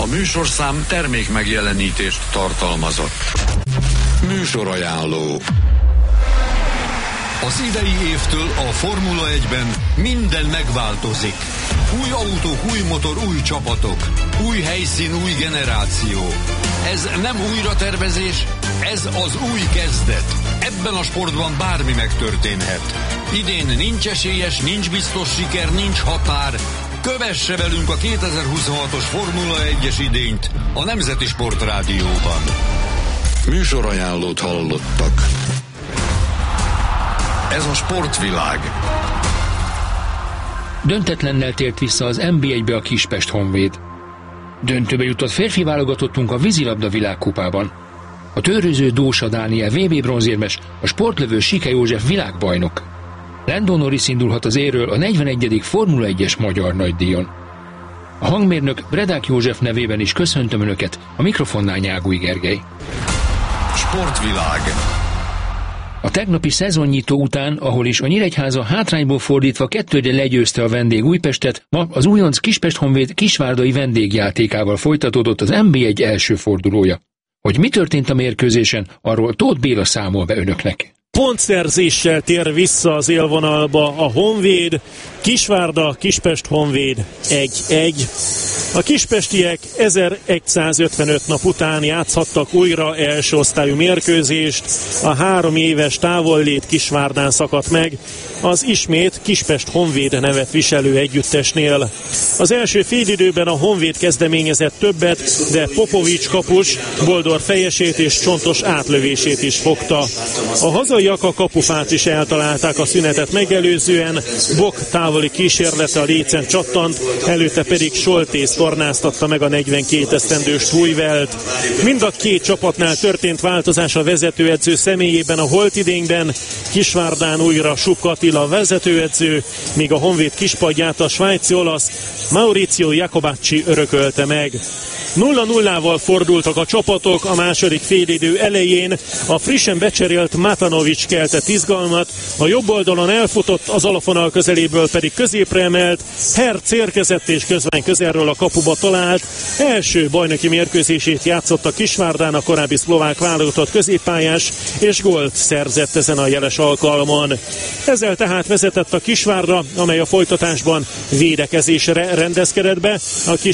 műsorszám termék megjelenítést tartalmazott. Műsorajánló. Az idei évtől a Formula 1-ben minden megváltozik. Új autók, új motor, új csapatok. Új helyszín, új generáció. Ez nem újratervezés, ez az új kezdet. Ebben a sportban bármi megtörténhet. Idén nincs esélyes, nincs biztos siker, nincs határ. Kövesse velünk a 2026-os Formula 1-es idényt a Nemzeti Sportrádióban. Műsorajánlót hallottak. Ez a sportvilág. Döntetlennel tért vissza az NB1-be a Kispest Honvéd. Döntőbe jutott férfi válogatottunk a vízilabda világkupában. A törőző Dósa Dániel VB bronzérmes, a sportlövő Sike József világbajnok. Lando Norris indulhat az élről a 41. Formula 1-es magyar nagydíjon. A hangmérnök Bredák József nevében is köszöntöm Önöket, a mikrofonnál Nyágúj Gergely. Sportvilág. A tegnapi szezonnyitó után, ahol is a Nyíregyháza hátrányból fordítva 2-re legyőzte a vendég Újpestet, ma az újonc Kispest Honvéd kisvárdai vendégjátékával folytatódott az NB1 első fordulója. Hogy mi történt a mérkőzésen, arról Tóth Béla számol be Önöknek. Pontszerzéssel tér vissza az élvonalba a Honvéd, Kisvárda, Kispest Honvéd 1-1. A kispestiek 1155 nap után játszhattak újra első osztályú mérkőzést, a 3 éves távollét Kisvárdán szakadt meg, az ismét Kispest Honvéd nevet viselő együttesnél. Az első félidőben a Honvéd kezdeményezett többet, de Popovics kapus Boldor fejesét és csontos átlövését is fogta. A hazaiak a kapufát is eltalálták a szünetet megelőzően, Bok távoli kísérlete a lécen csattant, előtte pedig Soltész tornáztatta meg a 42 esztendős Tújvelt. Mind a két csapatnál történt változás a vezetőedző személyében a holtidényben, Kisvárdán újra Suk Attila vezetőedző, míg a Honvéd kispadját a svájci olasz Maurizio Jacobacci örökölte meg. 0-0-val fordultak a csapatok a második félidő elején, a frissen becserélt Matanovics keltett izgalmat, a jobb oldalon elfutott, az alapvonal közeléből pedig középre emelt, Herc érkezett és közben közelről a kapuba talált, első bajnoki mérkőzését játszott a Kisvárdán a korábbi szlovák válogatott középpályás, és gólt szerzett ezen a jeles alkalmon. Ezzel tehát vezetett a Kisvárda, amely a folytatásban védekezésre rendezkedett be, a